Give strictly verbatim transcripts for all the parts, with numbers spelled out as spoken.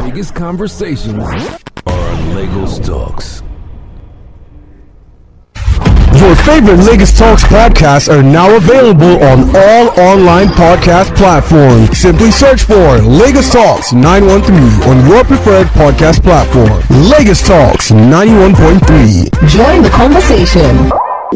biggest conversations are on Lagos Talks. Your favorite Lagos Talks podcasts are now available on all online podcast platforms. Simply search for Lagos Talks nine one three on your preferred podcast platform. Lagos Talks ninety-one point three. Join the conversation.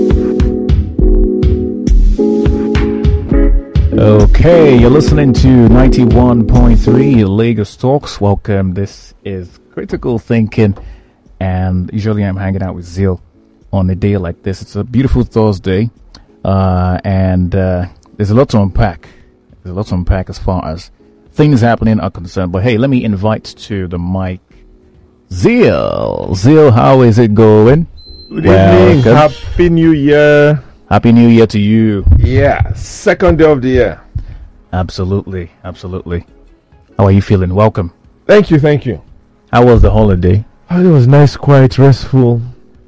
Okay, you're listening to ninety-one point three Lagos Talks. Welcome. This is Critical Thinking, and usually I'm hanging out with Zeal on a day like this. It's a beautiful Thursday, uh, and uh, there's a lot to unpack. There's a lot to unpack as far as things happening are concerned. But hey, let me invite to the mic Zeal. Zeal, how is it going? Good evening. Happy New Year. Happy New Year to you. Yeah, second day of the year. Absolutely, absolutely. How are you feeling? Welcome. Thank you, thank you. How was the holiday? Oh, it was nice, quiet, restful.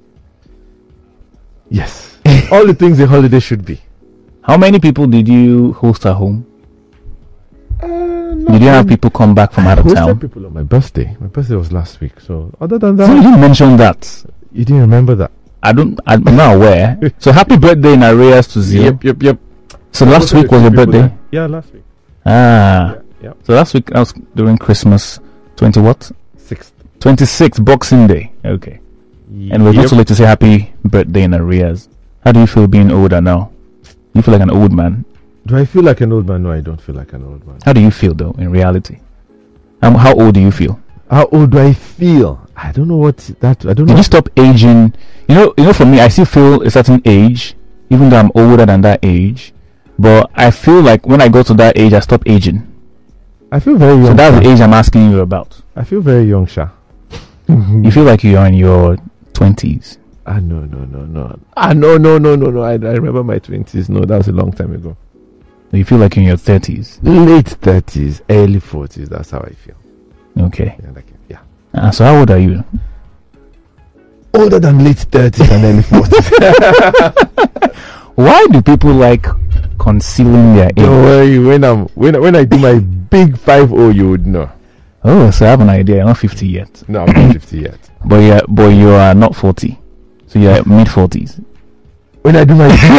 Yes. All the things a holiday should be. How many people did you host at home? Uh, did you have people come back from out of I hosted town? people on my birthday. My birthday was last week. So other than that, So you didn't mention that. You didn't remember that? I don't. I'm not aware. So happy birthday in arrears to Zeal. Yep, yep, yep. So last week was your birthday. There. Yeah, last week. Ah. Yeah, yep. So last week I was during Christmas. Twenty what? Sixth. Twenty-sixth Boxing Day. Okay. And we're yep. just to like to say happy birthday in arrears. How do you feel being older now? You feel like an old man? Do I feel like an old man? No, I don't feel like an old man. How do you feel though in reality? Um, how old do you feel? How old do I feel? I don't know what that. I don't know. Did you stop aging? You know, you know. For me, I still feel a certain age, even though I'm older than that age. But I feel like when I go to that age, I stop aging. I feel very young. So that's Sha. the age I'm asking you about. I feel very young, Sha. You feel like you are in your twenties. Ah no no no no. Ah no no no no no. I, I remember my twenties. No, that was a long time ago. You feel like you're in your thirties. Late thirties, early forties. That's how I feel. Okay. Yeah. Like, yeah. Uh, so how old are you? Older than late thirties and early forties. Why do people like concealing their age? Don't worry. When I'm when when I do my big five zero, you would know. Oh, so I have an idea. You're not fifty yet. No, I'm not fifty yet. But yeah, but you are not forty. So you're mid forties. When I do my big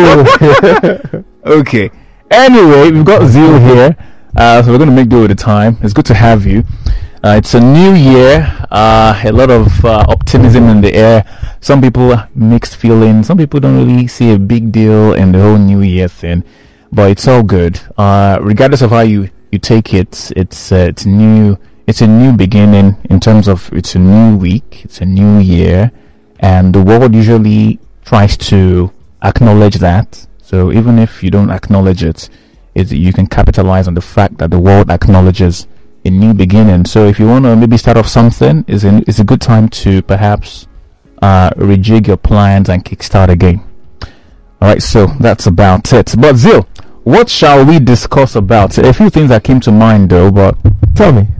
five zero. Okay. Anyway, we've got Zeal here. Uh, so we're going to make do with the time. It's good to have you. Uh, it's a new year. Uh, a lot of uh, optimism in the air. Some people mixed feelings. Some people don't really see a big deal in the whole new year thing. But it's all good. Uh, regardless of how you, you take it, it's uh, it's new. It's a new beginning in terms of it's a new week. It's a new year, and the world usually tries to acknowledge that. So even if you don't acknowledge it, it, you can capitalize on the fact that the world acknowledges a new beginning. So if you want to maybe start off something, it's, an, it's a good time to perhaps uh, rejig your plans and kickstart again. Alright, so that's about it. But Zeal, what shall we discuss about? A few things that came to mind though, but tell me.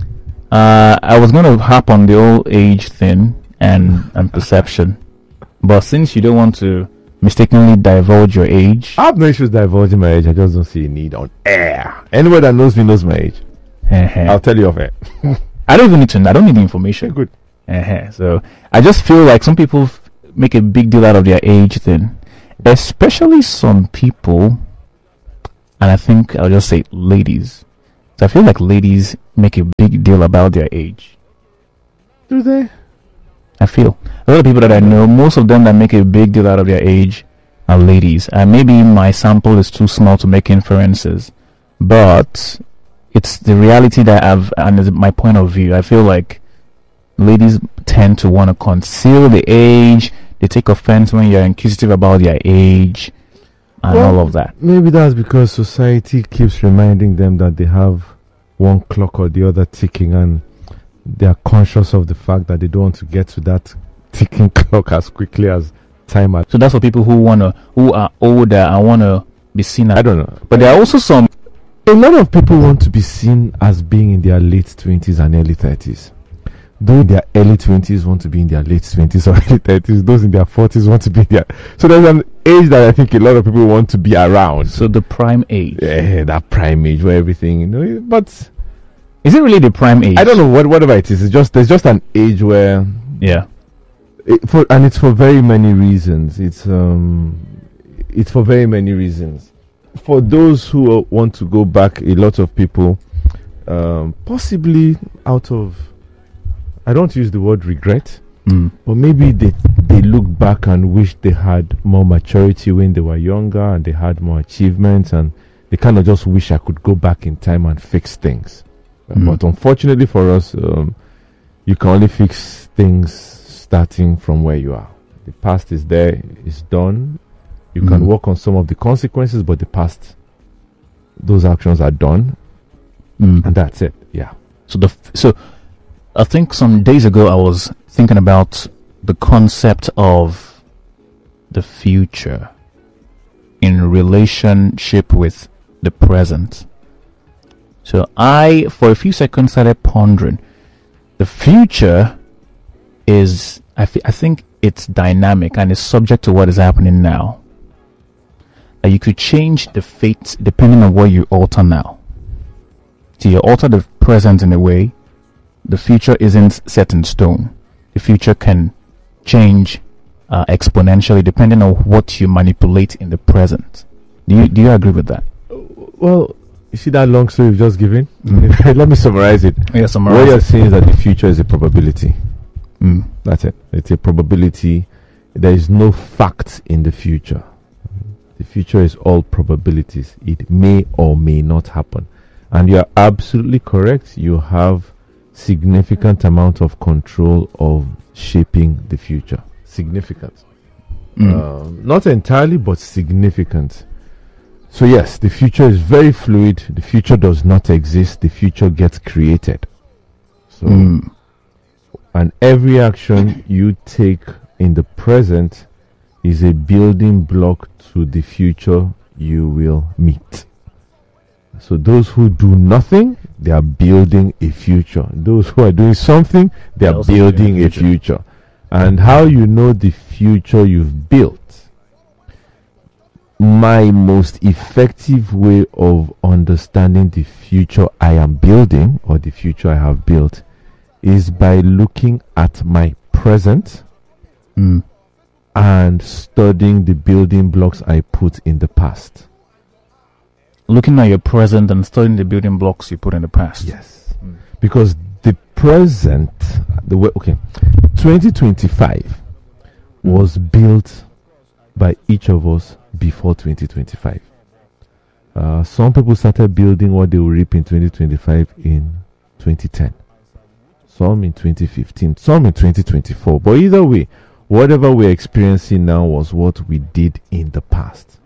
Uh, I was going to harp on the old age thing and, and perception. But since you don't want to mistakenly divulge your age, I have no issues divulging my age. I just don't see a need on air. Anyone that knows me knows my age. I'll tell you off air. I don't even need to know. I don't need the information. Good. Uh-huh. So I just feel like some people f- make a big deal out of their age thing, especially some people, and I think I'll just say ladies. So I feel like ladies make a big deal about their age. Do they? I feel a lot of people that I know, most of them that make a big deal out of their age are ladies. And maybe my sample is too small to make inferences, but it's the reality that I've, and it's my point of view. I feel like ladies tend to want to conceal the age. They take offense when you're inquisitive about their age and well, all of that. Maybe that's because society keeps reminding them that they have one clock or the other ticking, and they are conscious of the fact that they don't want to get to that ticking clock as quickly as time. At so that's for people who wanna, who are older and wanna be seen. I don't know, but there are also some. A lot of people want to be seen as being in their late twenties and early thirties. Those in their early twenties want to be in their late twenties or early thirties. Those in their forties want to be in their... So there's an age that I think a lot of people want to be around. So the prime age. Yeah, that prime age where everything, you know, but... Is it really the prime age? I don't know what whatever it is. It's just there's just an age where Yeah. it, for and it's for very many reasons. It's um it's for very many reasons. For those who uh, want to go back, a lot of people, um, possibly out of, I don't use the word regret, Mm. but maybe they they look back and wish they had more maturity when they were younger and they had more achievements, and they kind of just wish I could go back in time and fix things. Mm. But unfortunately for us, um, you can only fix things starting from where you are. The past is there, it's done. You can Mm. work on some of the consequences, but the past, those actions are done, Mm. and that's it. Yeah. So the f- so I think some days ago I was thinking about the concept of the future in relationship with the present. So I, for a few seconds, started pondering. The future is, I, th- I think it's dynamic and is subject to what is happening now. That you could change the fate depending on what you alter now. So you alter the present in a way, the future isn't set in stone. The future can change uh, exponentially depending on what you manipulate in the present. Do you do you agree with that? Well, you see that long story you've just given? Let me summarize it. Yes, I'm What you're saying is that the future is a probability. Mm. That's it. It's a probability. There is no fact in the future. The future is all probabilities. It may or may not happen. And you are absolutely correct. You have significant amount of control of shaping the future. Significant. Mm. Um, not entirely, but significant. So yes, the future is very fluid. The future does not exist. The future gets created. So, Mm. and every action you take in the present is a building block to the future you will meet. So those who do nothing, they are building a future. Those who are doing something, they They're are also building building a a future. future. And how you know the future you've built? My most effective way of understanding the future I am building or the future I have built is by looking at my present Mm. and studying the building blocks I put in the past. Looking at your present and studying the building blocks you put in the past. Yes. Because the present, the way, okay, twenty twenty-five was built by each of us before twenty twenty-five. Uh, some people started building what they will reap in twenty twenty-five in twenty ten. Some in twenty fifteen, some in twenty twenty-four. But either way, whatever we're experiencing now was what we did in the past.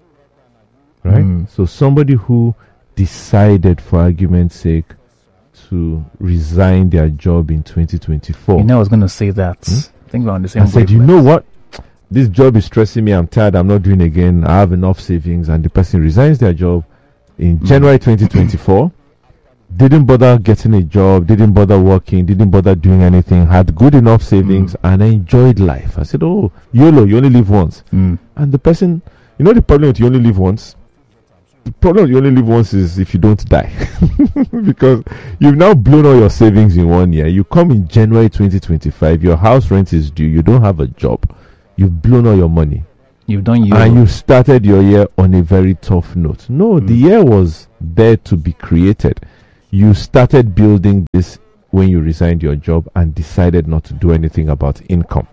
Right? Mm. So somebody who decided, for argument's sake, to resign their job in twenty twenty-four. You know I was going to say that. Hmm? I think we're on the same I said, you wavelength. know what? This job is stressing me. I'm tired. I'm not doing it again. I have enough savings. And the person resigns their job in Mm. January twenty twenty-four. Didn't bother getting a job. Didn't bother working. Didn't bother doing anything. Had good enough savings and enjoyed life. I said, oh, YOLO, you only live once. Mm. And the person, you know the problem with you only live once? The problem with you only live once is if you don't die. Because you've now blown all your savings in one year. You come in January twenty twenty-five, your house rent is due, you don't have a job. You've blown all your money. You've done you. And you started your year on a very tough note. No, Mm. the year was there to be created. You started building this when you resigned your job and decided not to do anything about income.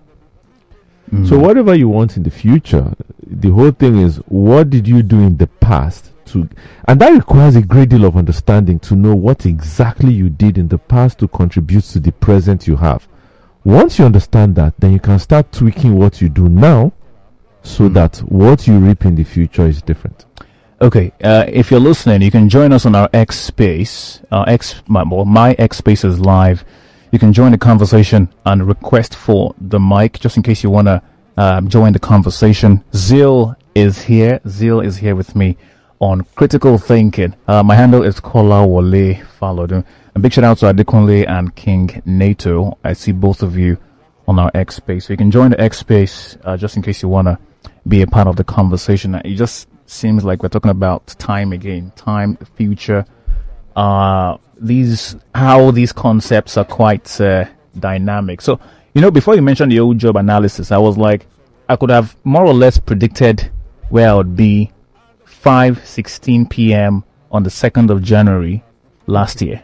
Mm. So whatever you want in the future, the whole thing is, what did you do in the past to, and that requires a great deal of understanding to know what exactly you did in the past to contribute to the present you have. Once you understand that, then you can start tweaking what you do now so Mm. that what you reap in the future is different. Okay, uh, if you're listening, you can join us on our X Space. Our X, my, well, my X Space is live. You can join the conversation and request for the mic, just in case you want to uh, join the conversation. Zeal is here. Zeal is here with me on Critical Thinking. Uh, my handle is Kola Wale Falodun. A big shout out to Adekunle and King Nato. I see both of you on our X Space. So you can join the X Space uh, just in case you want to be a part of the conversation. It just seems like we're talking about time again. Time, future. uh, these how these concepts are quite uh, dynamic. So, you know, before you mentioned the old job analysis, I was like, I could have more or less predicted where I would be five sixteen p.m. on the second of January last year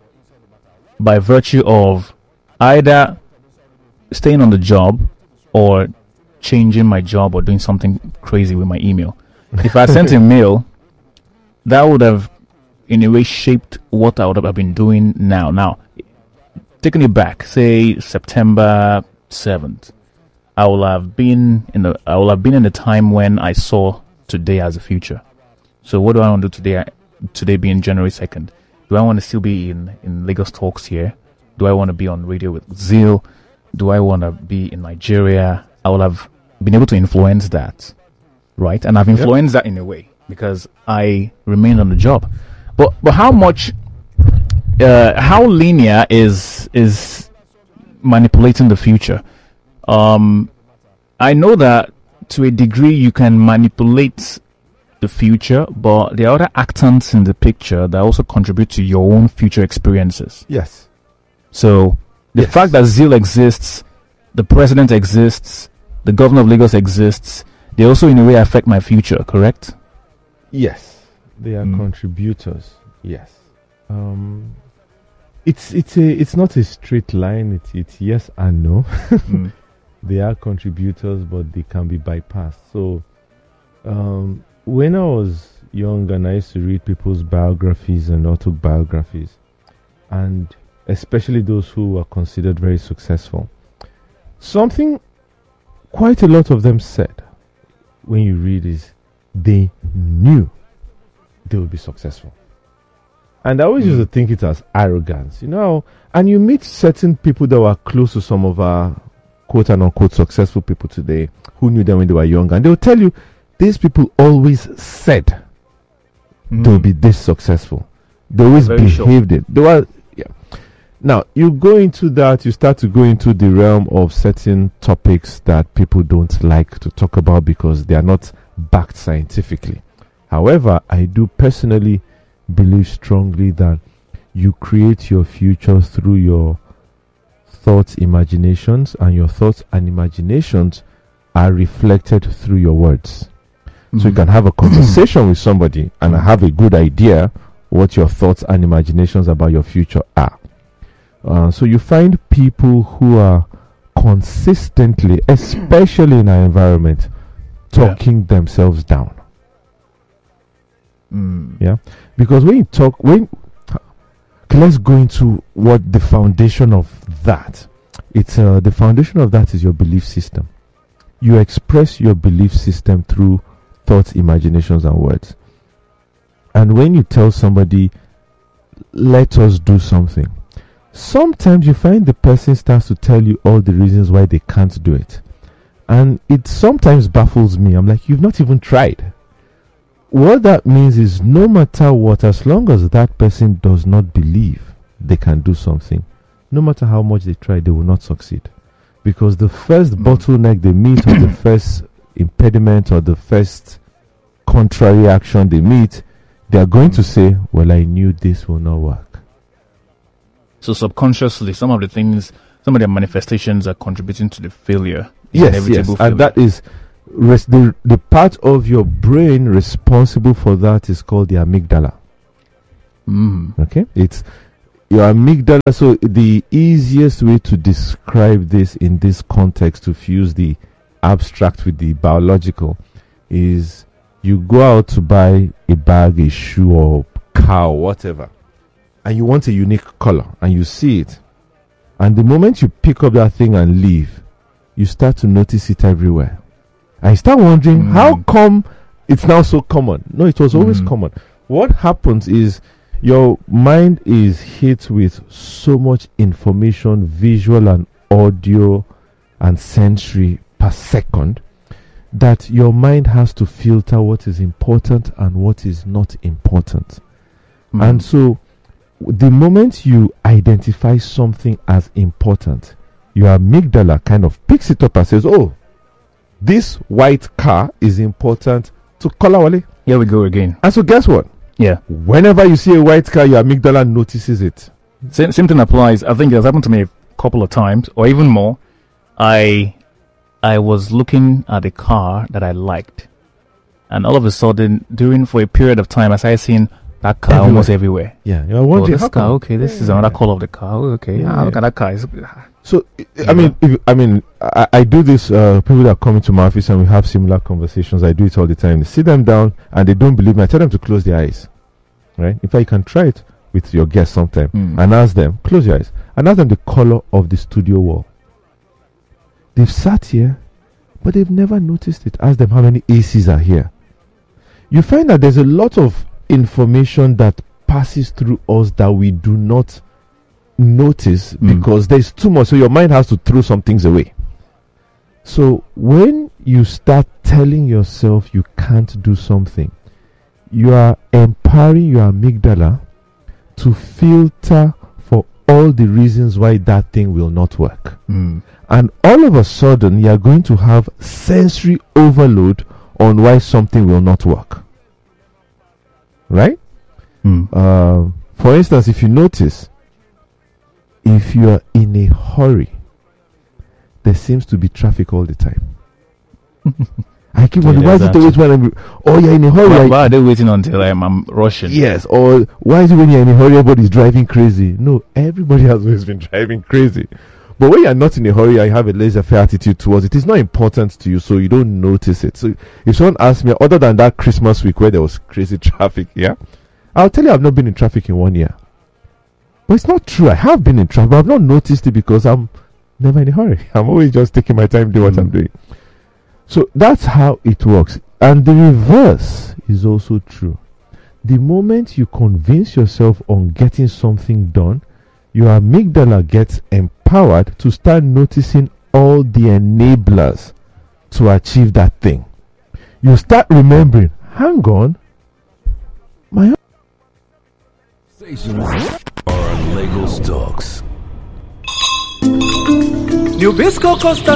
by virtue of either staying on the job or changing my job or doing something crazy with my email. If I sent a mail, that would have in a way shaped what I would have been doing now. Now, taking it back, say September seventh, I will have been in the I will have been in the time when I saw today as a future. So what do I want to do today? Today being January second, do I want to still be in in Lagos Talks here? Do I want to be on radio with Zeal? Do I want to be in Nigeria? I will have been able to influence that, right? And I've influenced yep. that in a way because I remained on the job. But but how much, uh, how linear is is manipulating the future? Um, I know that to a degree you can manipulate the future, but there are other actants in the picture that also contribute to your own future experiences. Yes. So the yes. fact that Zeal exists, the president exists, the governor of Lagos exists, they also in a way affect my future, correct? Yes. They are mm. contributors. Yes. Um, it's it's a it's not a straight line. It's it's yes and no. mm. They are contributors, but they can be bypassed. So, um, when I was young and I used to read people's biographies and autobiographies, and especially those who were considered very successful, something quite a lot of them said when you read is they knew they would be successful. And I always mm. used to think it as arrogance, you know. And you meet certain people that were close to some of our quote and unquote successful people today who knew them when they were young, and they'll tell you these people always said mm. they'll be this successful. They always Very behaved sure. it. They were, yeah. Now you go into that, you start to go into the realm of certain topics that people don't like to talk about because they are not backed scientifically. However, I do personally believe strongly that you create your future through your thoughts, imaginations, and your thoughts and imaginations are reflected through your words. Mm-hmm. So you can have a conversation with somebody and have a good idea what your thoughts and imaginations about your future are. Uh, so you find people who are consistently, especially in our environment, talking yeah. themselves down. Mm. Yeah, because when you talk, when okay, let's go into what the foundation of that. It's uh, the foundation of that is your belief system. You express your belief system through thoughts, imaginations, and words. And when you tell somebody, "Let us do something," sometimes you find the person starts to tell you all the reasons why they can't do it, and it sometimes baffles me. I'm like, "You've not even tried." What that means is no matter what, as long as that person does not believe they can do something, no matter how much they try, they will not succeed. Because the first mm. bottleneck they meet or the first impediment or the first contrary action they meet, they are going to say, well, I knew this will not work. So subconsciously, some of the things, some of their manifestations are contributing to the failure. Yes, yes, failure. And that is... Res- the, the part of your brain responsible for that is called the amygdala. Mm. Okay, it's your amygdala. So the easiest way to describe this in this context, to fuse the abstract with the biological, is you go out to buy a bag, a shoe, or car, or whatever, and you want a unique color, and you see it, and the moment you pick up that thing and leave, you start to notice it everywhere. I start wondering mm. how come it's now so common. No, it was always mm. common. What happens is your mind is hit with so much information, visual and audio and sensory per second, that your mind has to filter what is important and what is not important. Mm. And so the moment you identify something as important, your amygdala kind of picks it up and says, oh, this white car is important to Kolawole. Here we go again. And so guess what? Yeah. Whenever you see a white car, your amygdala notices it. Same, same thing applies. I think it has happened to me a couple of times, or even more. I I was looking at a car that I liked, and all of a sudden, during for a period of time, I started seeing that car Everywhere. almost everywhere. Yeah, you're Oh, wondering this how car, come? okay, this is Yeah. another color of the car. Oh, okay, Yeah. ah, look at that car. It's, So, I mean, if, I mean, I, I do this. Uh, people that come into my office and we have similar conversations. I do it all the time. They sit them down and they don't believe me. I tell them to close their eyes. Right? In fact, you can try it with your guests sometime Mm. and ask them, close your eyes, and ask them the color of the studio wall. They've sat here, but they've never noticed it. Ask them how many A Cs are here. You find that there's a lot of information that passes through us that we do not notice Mm. because there's too much, so your mind has to throw some things away. So when you start telling yourself you can't do something, you are empowering your amygdala to filter for all the reasons why that thing will not work. mm. And all of a sudden, you are going to have sensory overload on why something will not work. Right? Mm. Uh, for instance, if you notice, if you are in a hurry, there seems to be traffic all the time. I keep wondering, Yeah, why is it that's always when I'm, oh, you're in a hurry? Why, I- why are they waiting until I'm, I'm rushing? Yes, or why is it when you're in a hurry, everybody's driving crazy? No, everybody has always been driving crazy. But when you're not in a hurry and you have a laissez-faire attitude towards it, it's not important to you, so you don't notice it. So if someone asks me, other than that Christmas week where there was crazy traffic, yeah, I'll tell you I've not been in traffic in one year. But it's not true. I have been in traffic, but I've not noticed it because I'm never in a hurry. I'm always just taking my time doing what Mm. I'm doing. So that's how it works. And the reverse is also true. The moment you convince yourself on getting something done, your amygdala gets empowered to start noticing all the enablers to achieve that thing. You start remembering, hang on, my Stations are Lagos Talks. Nabisco Costa